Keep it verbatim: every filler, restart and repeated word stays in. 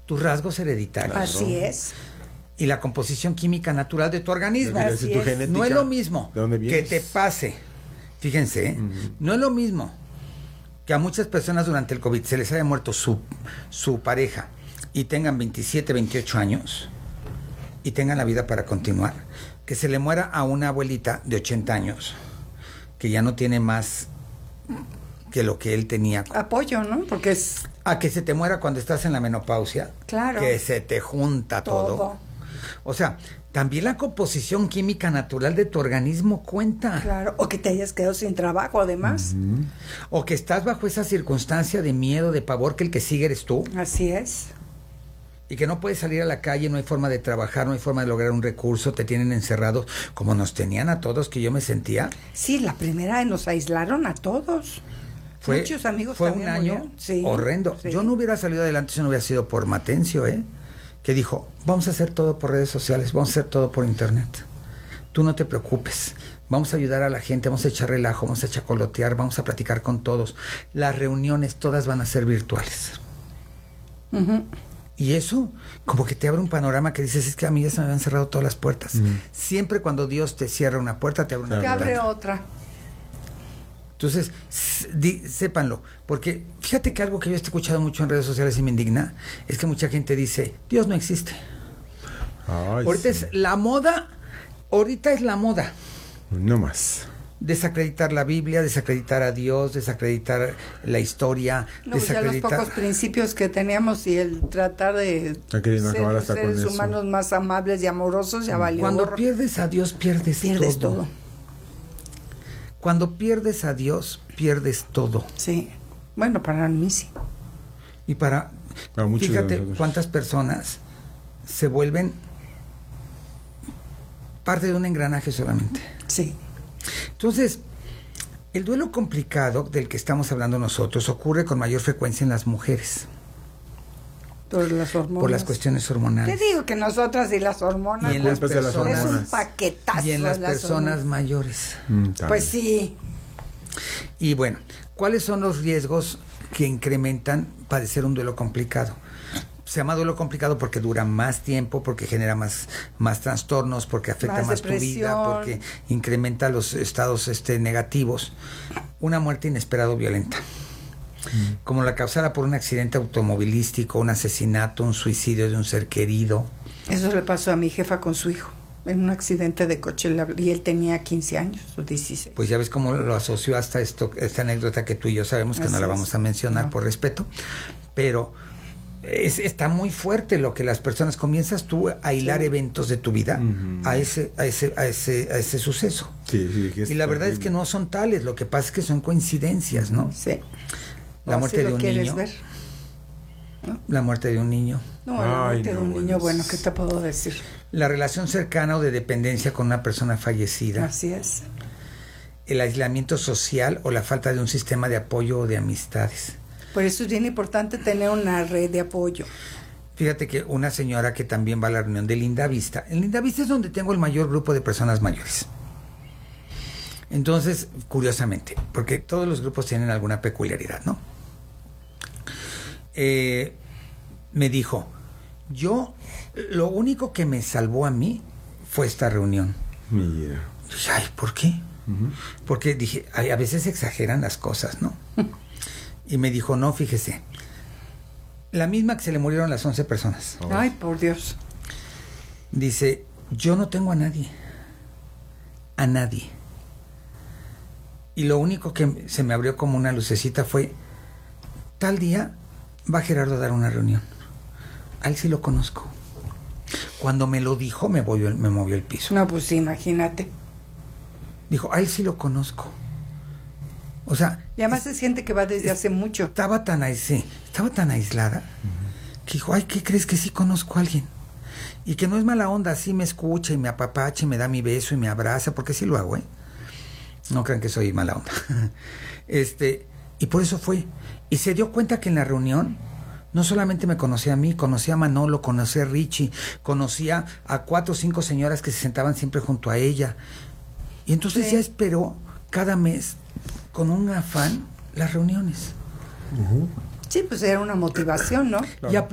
tus rasgos hereditarios. Así es. Y la composición química natural de tu organismo. Así tu es. genética, No es lo mismo ¿de dónde que vienes? te pase. Fíjense, ¿eh? Ujú. No es lo mismo que a muchas personas durante el COVID se les haya muerto su, su pareja y tengan veintisiete, veintiocho años y tengan la vida para continuar, que se le muera a una abuelita de ochenta años que ya no tiene más que lo que él tenía. Apoyo, ¿no? Porque es A que se te muera cuando estás en la menopausia. Claro. Que se te junta todo. todo. O sea, también la composición química natural de tu organismo cuenta. Claro. O que te hayas quedado sin trabajo, además. Ujú. O que estás bajo esa circunstancia de miedo, de pavor, que el que sigue eres tú. Así es. Y que no puedes salir a la calle, no hay forma de trabajar, no hay forma de lograr un recurso, te tienen encerrados, como nos tenían a todos, que yo me sentía. Sí, la primera nos aislaron a todos. Fue, Muchos amigos fue un también año murieron. Sí, horrendo. sí. Yo no hubiera salido adelante si no hubiera sido por Matencio, ¿eh? Que dijo, vamos a hacer todo por redes sociales, vamos a hacer todo por internet. Tú no te preocupes, vamos a ayudar a la gente, vamos a echar relajo, vamos a chacolotear, vamos a platicar con todos. Las reuniones todas van a ser virtuales. Ujú. Y eso como que te abre un panorama que dices, es que a mí ya se me habían cerrado todas las puertas. Mm. Siempre cuando Dios te cierra una puerta, te abre una Te Claro. abre ventana. otra. Entonces, s- di- sépanlo, porque fíjate que algo que yo he escuchado mucho en redes sociales y me indigna, es que mucha gente dice, Dios no existe. Ay, Ahorita sí. es la moda, ahorita es la moda. No más. Desacreditar la Biblia, desacreditar a Dios, desacreditar la historia, No, pues ya los desacreditar... pocos principios que teníamos y el tratar de Ya queriendo acabar hasta con seres eso. humanos más amables y amorosos ya valió. Cuando gorro. pierdes a Dios, pierdes, Pierdes todo. todo. Cuando pierdes a Dios, pierdes todo. Sí. Bueno, para mí sí. Y para... Para muchos de Fíjate nosotros. cuántas personas se vuelven parte de un engranaje solamente. Sí. Entonces, el duelo complicado del que estamos hablando nosotros ocurre con mayor frecuencia en las mujeres, Por las hormonas. por las cuestiones Te hormonales. digo que nosotras y las hormonas. Y en las culpas de las personas, es un hormonas. paquetazo. y en las las personas hormonas. mayores. Mm, también. Pues sí. Y bueno, ¿cuáles son los riesgos que incrementan padecer un duelo complicado? Se llama duelo complicado porque dura más tiempo, porque genera más, más trastornos, porque afecta Más más, tu vida, depresión. porque incrementa los estados este, negativos. Una muerte inesperada o violenta, como la causada por un accidente automovilístico, un asesinato, un suicidio de un ser querido. Eso le pasó a mi jefa con su hijo. En un accidente de coche. Y él tenía quince años o dieciséis. Pues ya ves cómo lo asoció hasta esto, esta anécdota que tú y yo sabemos que Así no la es. vamos a mencionar No. por respeto, pero es, está muy fuerte lo que las personas comienzas tú a hilar Sí. eventos de tu vida Ujú. a ese a ese a ese a ese suceso. Sí, sí, que es Y la verdad es terrible. que no son tales, lo que pasa es que son coincidencias, ¿no? Sí. La O muerte si de lo un quieres niño. ver. La muerte de un niño, No, la Ay, muerte de no, un bueno, niño, es- bueno, ¿qué te puedo decir? la relación cercana o de dependencia con una persona fallecida, Así es. el aislamiento social o la falta de un sistema de apoyo o de amistades. Por eso es bien importante tener una red de apoyo. Fíjate que una señora que también va a la reunión de Linda Vista. En Linda Vista es donde tengo el mayor grupo de personas mayores. Entonces, curiosamente, porque todos los grupos tienen alguna peculiaridad, ¿no? Eh, me dijo, yo, lo único que me salvó a mí fue esta reunión. Mira. Dije, ay, ¿por qué? Ujú. Porque dije, ay, a veces exageran las cosas, ¿no? Y me dijo, no, fíjese, la misma que se le murieron las once personas. Oh. Ay, por Dios. Dice, yo no tengo a nadie, a nadie. Y lo único que se me abrió como una lucecita fue, tal día va Gerardo a dar una reunión. A él sí lo conozco. Cuando me lo dijo, me movió, el- me movió el piso. No, pues imagínate. Dijo, a él sí lo conozco. O sea, Y además se siente que va desde hace mucho. estaba tan, ais- sí, estaba tan aislada que dijo, ay, ¿qué crees que sí conozco a alguien? Y que no es mala onda, sí me escucha y me apapacha y me da mi beso y me abraza, porque sí lo hago, ¿eh? No crean que soy mala onda. este, y por eso fue. Y se dio cuenta que en la reunión no solamente me conocía a mí, conocía a Manolo, conocía a Richie, conocía a cuatro o cinco señoras que se sentaban siempre junto a ella. Y entonces Sí. ya esperó cada mes con un afán las reuniones. Ujú. Sí, pues era una motivación, ¿no? Claro. Y a